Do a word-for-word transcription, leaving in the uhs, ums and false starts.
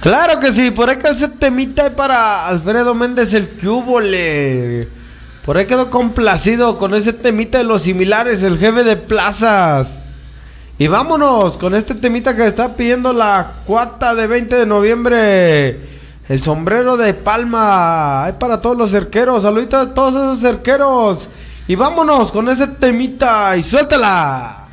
Claro que sí, por ahí quedó ese temita para Alfredo Méndez, el que hubo le. Por ahí quedó complacido con ese temita de los similares, el jefe de plazas. Y vámonos con este temita que está pidiendo la cuata de veinte de noviembre. El sombrero de palma. Hay para todos los cerqueros. Saluditos a todos esos cerqueros. Y vámonos con ese temita y suéltala.